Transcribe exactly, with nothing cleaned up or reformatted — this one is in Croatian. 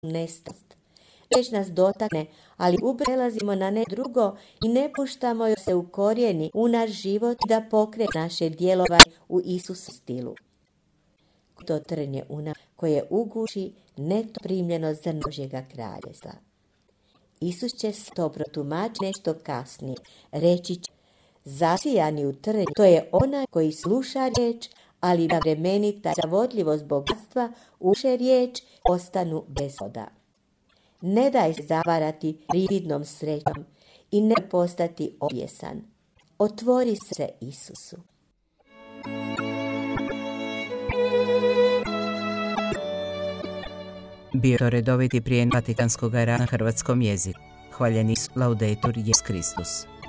nestast. Već nas dotakne, ali ubrzo prelazimo na ne drugo i ne puštamo joj se ukorijeni u naš život da pokrene naše djelovanje u Isusu stilu. To trnje u nas koje uguši neto primljeno zrno Božjega kraljevstva. Isus će se to protumačiti nešto kasnije. Reći će, zasijani u trnju, to je onaj koji sluša riječ, ali da vremenita zavodljivost bogatstva uše riječ, ostanu bez ploda. Ne daj se zavarati prividnom srećom i ne postati objesan. Otvori se Isusu. Bio to redoviti prijenos Vatikanskog radia na hrvatskom jeziku. Hvaljeni su Laudetur Jesus Kristus.